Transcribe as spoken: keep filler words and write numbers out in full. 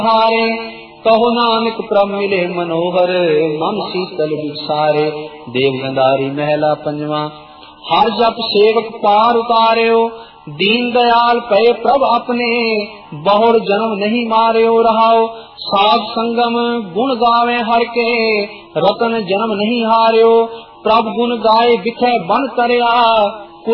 हारे कहो नानक प्रभ मिले मनोहर मन शीतल विसारे। देवगंधारी महला पंजवा। हर जप सेवक पार उतार्यो दीन दयाल पय प्रभ अपने बहुर जन्म नहीं मार्यो रहाओ। साध संगम गुण गावे हर के रतन जन्म नहीं हार्यो। प्रभ गुण गाए बिखे बन तरया